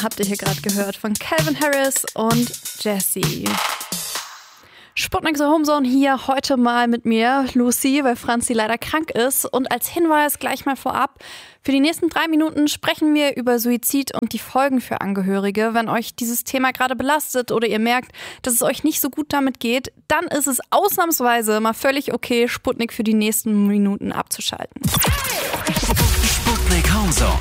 habt ihr hier gerade gehört von Calvin Harris und Jessie. Sputnik The Homezone hier, heute mal mit mir, Lucy, weil Franzi leider krank ist. Und als Hinweis gleich mal vorab, für die nächsten 3 Minuten sprechen wir über Suizid und die Folgen für Angehörige. Wenn euch dieses Thema gerade belastet oder ihr merkt, dass es euch nicht so gut damit geht, dann ist es ausnahmsweise mal völlig okay, Sputnik für die nächsten Minuten abzuschalten. Sputnik Homezone.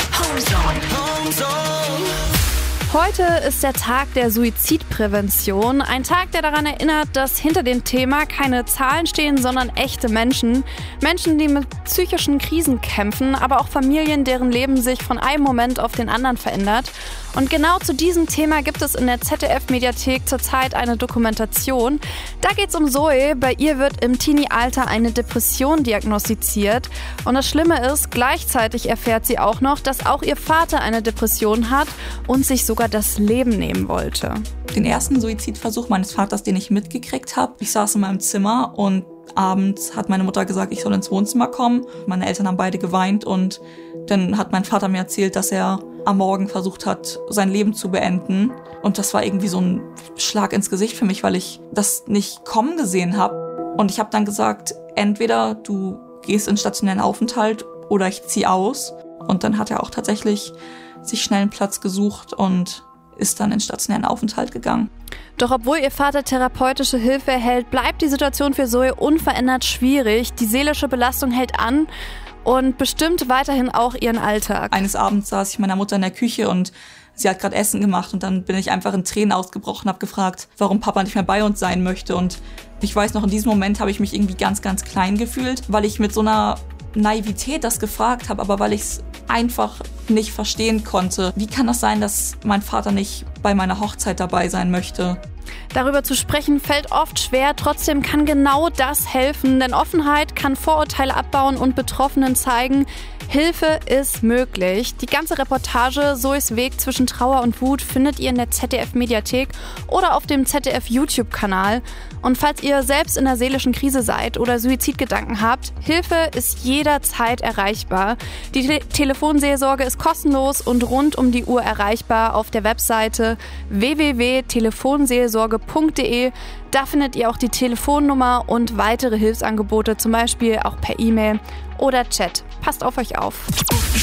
Heute ist der Tag der Suizidprävention. Ein Tag, der daran erinnert, dass hinter dem Thema keine Zahlen stehen, sondern echte Menschen. Menschen, die mit psychischen Krisen kämpfen, aber auch Familien, deren Leben sich von einem Moment auf den anderen verändert. Und genau zu diesem Thema gibt es in der ZDF-Mediathek zurzeit eine Dokumentation. Da geht es um Zoe. Bei ihr wird im Teenie-Alter eine Depression diagnostiziert. Und das Schlimme ist, gleichzeitig erfährt sie auch noch, dass auch ihr Vater eine Depression hat und sich sogar das Leben nehmen wollte. Den ersten Suizidversuch meines Vaters, den ich mitgekriegt habe, ich saß in meinem Zimmer und abends hat meine Mutter gesagt, ich soll ins Wohnzimmer kommen. Meine Eltern haben beide geweint und dann hat mein Vater mir erzählt, dass er am Morgen versucht hat, sein Leben zu beenden. Und das war irgendwie so ein Schlag ins Gesicht für mich, weil ich das nicht kommen gesehen habe. Und ich habe dann gesagt, entweder du gehst in stationären Aufenthalt oder ich ziehe aus. Und dann hat er auch tatsächlich sich schnell einen Platz gesucht und ist dann in stationären Aufenthalt gegangen. Doch obwohl ihr Vater therapeutische Hilfe erhält, bleibt die Situation für Zoe unverändert schwierig. Die seelische Belastung hält an und bestimmt weiterhin auch ihren Alltag. Eines Abends saß ich mit meiner Mutter in der Küche und sie hat gerade Essen gemacht und dann bin ich einfach in Tränen ausgebrochen, habe gefragt, warum Papa nicht mehr bei uns sein möchte. Und ich weiß noch, in diesem Moment habe ich mich irgendwie ganz, ganz klein gefühlt, weil ich mit so einer Naivität das gefragt habe, aber weil ich es einfach nicht verstehen konnte. Wie kann das sein, dass mein Vater nicht bei meiner Hochzeit dabei sein möchte? Darüber zu sprechen fällt oft schwer, trotzdem kann genau das helfen, denn Offenheit kann Vorurteile abbauen und Betroffenen zeigen, Hilfe ist möglich. Die ganze Reportage Zoes Weg zwischen Trauer und Wut findet ihr in der ZDF-Mediathek oder auf dem ZDF-YouTube-Kanal. Und falls ihr selbst in einer seelischen Krise seid oder Suizidgedanken habt, Hilfe ist jederzeit erreichbar. Die Telefonseelsorge ist kostenlos und rund um die Uhr erreichbar auf der Webseite www.telefonseelsorge.de. Da findet ihr auch die Telefonnummer und weitere Hilfsangebote, zum Beispiel auch per E-Mail oder Chat. Passt auf euch auf.